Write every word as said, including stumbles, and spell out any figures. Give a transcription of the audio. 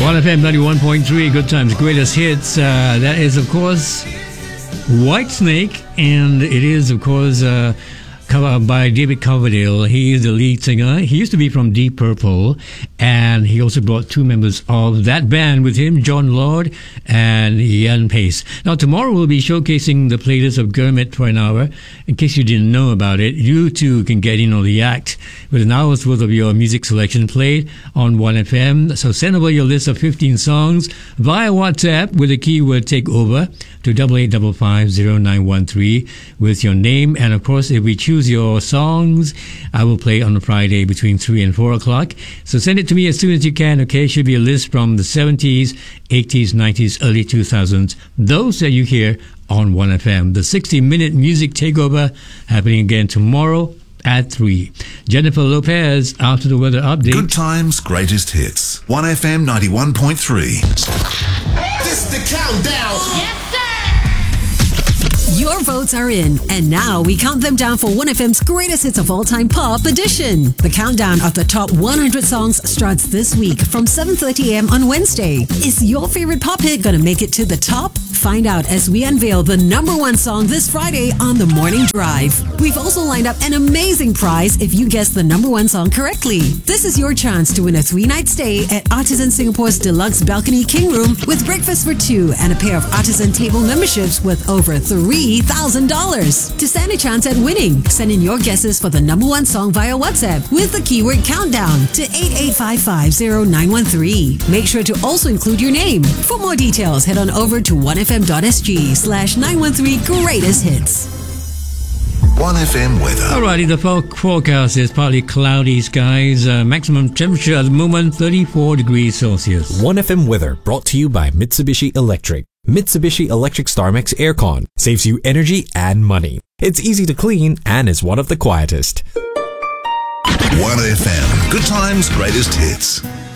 one F M ninety-one point three, Good Times, Greatest Hits. Uh, that is, of course, Whitesnake, and it is, of course, uh, covered by David Coverdale. He is the lead singer. He used to be from Deep Purple, and he also brought two members of that band with him, John Lord and Ian Pace. Now, tomorrow we'll be showcasing the playlist of Gurmit for an hour. In case you didn't know about it, you too can get in on the act with an hour's worth of your music selection played on one F M. So send over your list of fifteen songs via WhatsApp with the keyword takeover to double eight five five zero nine one three with your name. And of course, if we choose your songs, I will play on Friday between three and four o'clock. So send it to me as soon as you can, okay? Should be a list from the seventies, eighties, nineties, early two thousands. Those that you hear on one F M. The sixty minute music takeover happening again tomorrow at three. Jennifer Lopez after the weather update. Good Times, Greatest Hits. one F M ninety-one point three. This is the countdown. Yes, sir. Your votes are in, and now we count them down for one F M's Greatest Hits of All Time Pop edition. The countdown of the top one hundred songs starts this week from seven thirty a.m. on Wednesday. Is your favorite pop hit going to make it to the top? Find out as we unveil the number one song this Friday on The Morning Drive. We've also lined up an amazing prize if you guess the number one song correctly. This is your chance to win a three-night stay at Artisan Singapore's Deluxe Balcony King Room with breakfast for two and a pair of Artisan table memberships worth over three thousand dollars. To stand a chance at winning, send in your guesses for the number one song via WhatsApp with the keyword countdown to eight eight five five zero nine one three. Make sure to also include your name. For more details, head on over to one F M dot S G slash nine one three Greatest Hits. one F M weather. Alrighty, the fore- forecast is partly cloudy skies. Uh, maximum temperature at the moment thirty-four degrees Celsius. one F M weather brought to you by Mitsubishi Electric. Mitsubishi Electric StarMax Aircon saves you energy and money. It's easy to clean and is one of the quietest. one F M. Good Times, Greatest Hits.